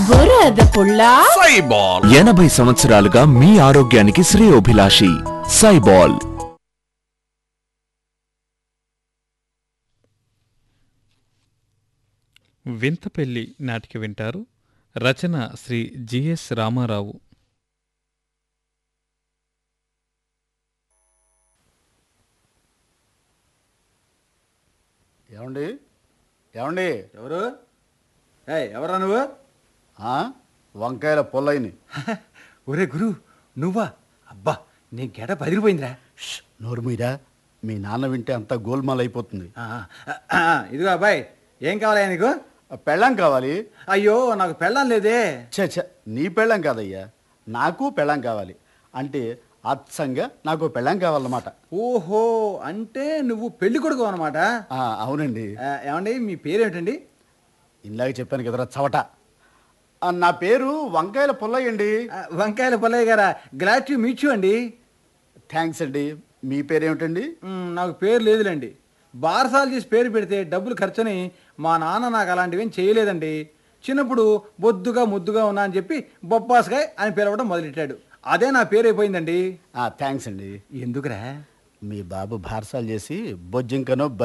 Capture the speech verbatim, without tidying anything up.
బురద పుల్ల సైబాల్ ఎనభై సంవత్సరాలుగా మీ ఆరోగ్యానికి శ్రేయోభిలాషి సైబాల్. వింతపెల్లి నాటిక వింటారు. రచన శ్రీ జిఎస్ రామారావు. ఏమండి ఏమండి ఎవరు? ఎవరా నువ్వు? వంకాయల పొల్లైని. ఒరే గురు, నువ్వా? అబ్బా, నీ గెడ పదిరిపోయిందిరా. నోరు మీరా, మీ నాన్న వింటే అంతా గోల్మాల్ అయిపోతుంది. ఇదిగో అబ్బాయి, ఏం కావాలా నీకు? పెళ్ళాం కావాలి. అయ్యో, నాకు పెళ్ళాం లేదే. ఛే ఛే, నీ పెళ్ళాం కాదయ్యా, నాకు పెళ్ళాం కావాలి. అంటే అచ్చంగా నాకు పెళ్ళాం కావాలన్నమాట. ఓహో, అంటే నువ్వు పెళ్లి కొడుకు అనమాట. అవునండి. ఏమండి, మీ పేరేమిటండి? ఇందాక చెప్పాను కదరా చవట. నా పేరు వంకాయల పొల్లయ్య అండి. వంకాయల పొల్లయ్య గారా? గ్లాడ్ టు మీట్ యు అండి. థ్యాంక్స్ అండి. మీ పేరేమిటండి? నాకు పేరు లేదులేండి. బారసాలు చేసి పేరు పెడితే డబ్బులు ఖర్చుని మా నాన్న నాకు అలాంటివేం చేయలేదండి. చిన్నప్పుడు బొద్దుగా ముద్దుగా ఉన్నా అని చెప్పి బొప్పాస్కాయ్ అని పిలవడం మొదలెట్టాడు. అదే నా పేరు అయిపోయిందండి. థ్యాంక్స్ అండి. ఎందుకురా? మీ బాబు బారసాలు చేసి బొజ్జింకనో